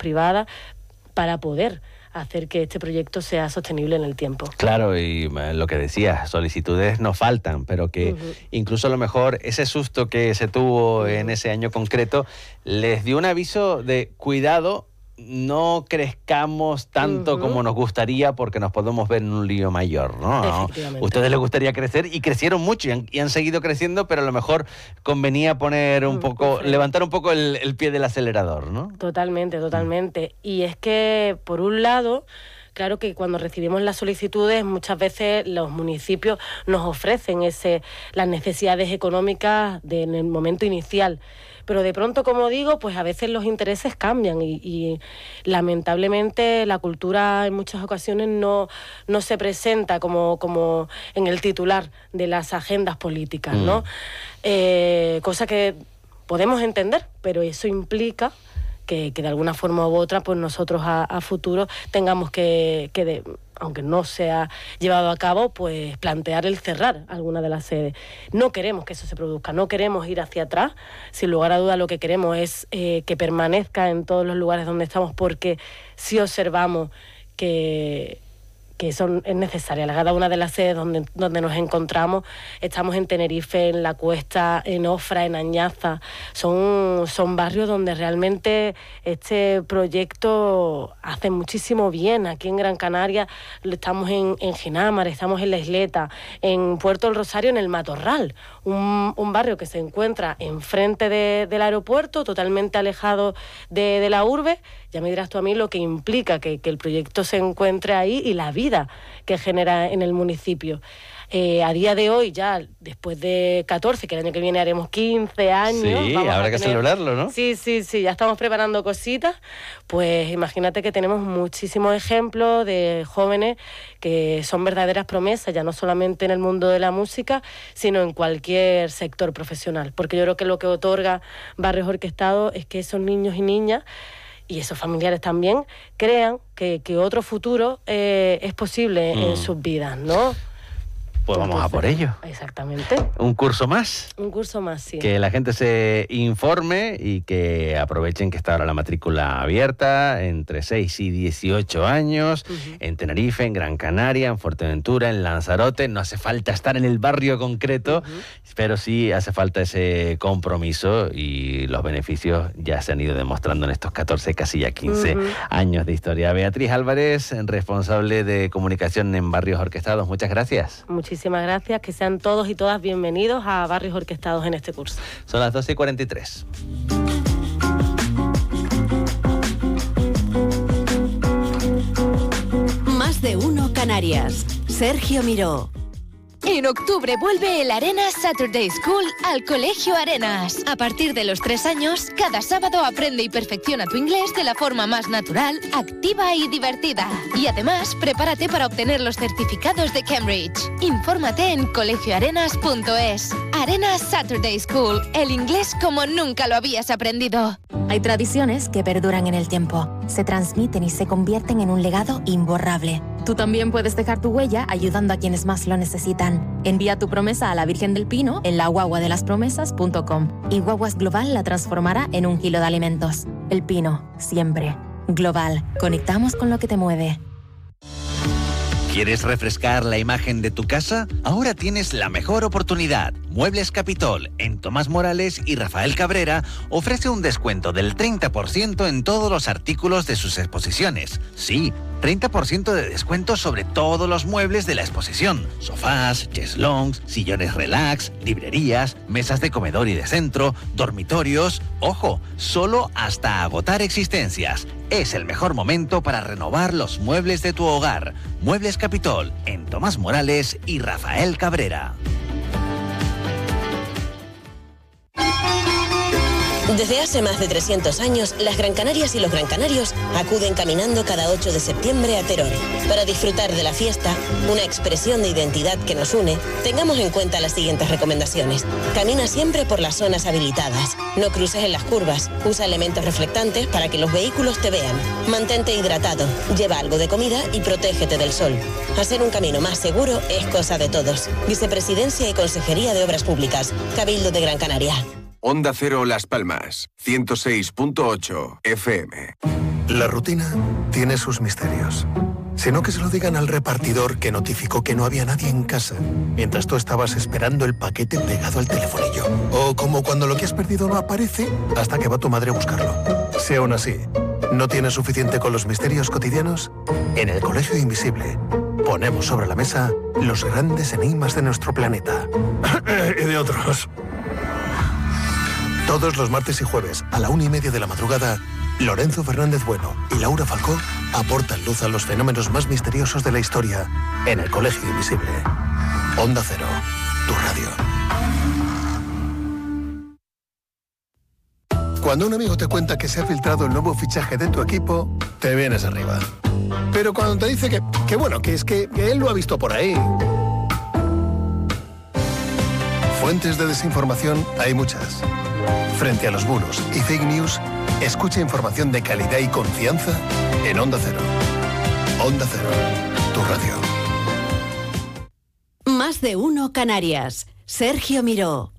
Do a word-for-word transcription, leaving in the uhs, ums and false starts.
privadas, para poder hacer que este proyecto sea sostenible en el tiempo. Claro, y lo que decías, solicitudes no faltan, pero que uh-huh. incluso a lo mejor ese susto que se tuvo uh-huh. en ese año concreto les dio un aviso de cuidado, no crezcamos tanto uh-huh. como nos gustaría porque nos podemos ver en un lío mayor, ¿no? A ustedes les gustaría crecer y crecieron mucho y han, y han seguido creciendo, pero a lo mejor convenía poner un uh-huh. poco, levantar un poco el, el pie del acelerador, ¿no? Totalmente, totalmente. Uh-huh. Y es que, por un lado, claro que cuando recibimos las solicitudes, muchas veces los municipios nos ofrecen ese, las necesidades económicas de, en el momento inicial. Pero de pronto, como digo, pues a veces los intereses cambian y, y lamentablemente la cultura en muchas ocasiones no, no se presenta como, como en el titular de las agendas políticas, ¿no? Mm. Eh, cosa que podemos entender, pero eso implica que, que de alguna forma u otra pues nosotros a, a futuro tengamos que, que de, aunque no se ha llevado a cabo, pues plantear el cerrar alguna de las sedes. No queremos que eso se produzca, no queremos ir hacia atrás, sin lugar a duda lo que queremos es eh, que permanezca en todos los lugares donde estamos, porque sí observamos que... que son, es necesaria. Cada una de las sedes donde, donde nos encontramos, estamos en Tenerife, en La Cuesta, en Ofra, en Añaza, son, son barrios donde realmente este proyecto hace muchísimo bien. Aquí en Gran Canaria estamos en, en Ginámar, estamos en La Isleta, en Puerto del Rosario, en el Matorral, un, un barrio que se encuentra enfrente de, del aeropuerto, totalmente alejado de, de la urbe. Ya me dirás tú a mí lo que implica que, que el proyecto se encuentre ahí y la vida que genera en el municipio. Eh, a día de hoy, ya después de catorce, que el año que viene haremos quince años. Sí, vamos habrá a que tener... celebrarlo, ¿no? Sí, sí, sí, ya estamos preparando cositas. Pues imagínate que tenemos muchísimos ejemplos de jóvenes que son verdaderas promesas, ya no solamente en el mundo de la música, sino en cualquier sector profesional. Porque yo creo que lo que otorga Barrios Orquestados es que esos niños y niñas y esos familiares también crean que, que otro futuro eh, es posible mm. en sus vidas, ¿no? Pues vamos Entonces, a por ello. Exactamente. Un curso más. Un curso más, sí. Que la gente se informe y que aprovechen que está ahora la matrícula abierta entre seis y dieciocho años, uh-huh. en Tenerife, en Gran Canaria, en Fuerteventura, en Lanzarote. No hace falta estar en el barrio concreto, uh-huh. pero sí hace falta ese compromiso y los beneficios ya se han ido demostrando en estos catorce, casi ya quince uh-huh. años de historia. Beatriz Álvarez, responsable de comunicación en Barrios Orquestados, muchas gracias. Muchísimas Muchísimas gracias, que sean todos y todas bienvenidos a Barrios Orquestados en este curso. Son las doce y cuarenta y tres. Más de uno Canarias. Sergio Miró. En octubre vuelve el Arenas Saturday School al Colegio Arenas. A partir de los tres años, cada sábado aprende y perfecciona tu inglés de la forma más natural, activa y divertida. Y además, prepárate para obtener los certificados de Cambridge. Infórmate en colegio arenas punto es. Arenas Saturday School, el inglés como nunca lo habías aprendido. Hay tradiciones que perduran en el tiempo, se transmiten y se convierten en un legado imborrable. Tú también puedes dejar tu huella ayudando a quienes más lo necesitan. Envía tu promesa a la Virgen del Pino en la guagua de las promesas punto com y Guaguas Global la transformará en un kilo de alimentos. El Pino, siempre. Global, conectamos con lo que te mueve. ¿Quieres refrescar la imagen de tu casa? Ahora tienes la mejor oportunidad. Muebles Capitol, en Tomás Morales y Rafael Cabrera, ofrece un descuento del treinta por ciento en todos los artículos de sus exposiciones. Sí, treinta por ciento de descuento sobre todos los muebles de la exposición. Sofás, cheslongs, sillones relax, librerías, mesas de comedor y de centro, dormitorios. ¡Ojo! Solo hasta agotar existencias. Es el mejor momento para renovar los muebles de tu hogar. Muebles Capitol, en Tomás Morales y Rafael Cabrera. Desde hace más de trescientos años, las Gran Canarias y los Gran Canarios acuden caminando cada ocho de septiembre a Teror. Para disfrutar de la fiesta, una expresión de identidad que nos une, tengamos en cuenta las siguientes recomendaciones. Camina siempre por las zonas habilitadas. No cruces en las curvas. Usa elementos reflectantes para que los vehículos te vean. Mantente hidratado. Lleva algo de comida y protégete del sol. Hacer un camino más seguro es cosa de todos. Vicepresidencia y Consejería de Obras Públicas. Cabildo de Gran Canaria. Onda Cero Las Palmas, ciento seis punto ocho F M. La rutina tiene sus misterios. Si no, que se lo digan al repartidor que notificó que no había nadie en casa mientras tú estabas esperando el paquete pegado al telefonillo. O como cuando lo que has perdido no aparece hasta que va tu madre a buscarlo. Si aún así no tienes suficiente con los misterios cotidianos, en el Colegio Invisible ponemos sobre la mesa los grandes enigmas de nuestro planeta. Y de otros. Todos los martes y jueves a la una y media de la madrugada, Lorenzo Fernández Bueno y Laura Falcó aportan luz a los fenómenos más misteriosos de la historia en el Colegio Invisible. Onda Cero, tu radio. Cuando un amigo te cuenta que se ha filtrado el nuevo fichaje de tu equipo, te vienes arriba. Pero cuando te dice que, que bueno, que es que, que él lo ha visto por ahí. Fuentes de desinformación hay muchas. Frente a los bulos y fake news, escucha información de calidad y confianza en Onda Cero. Onda Cero, tu radio. Más de uno Canarias. Sergio Miró.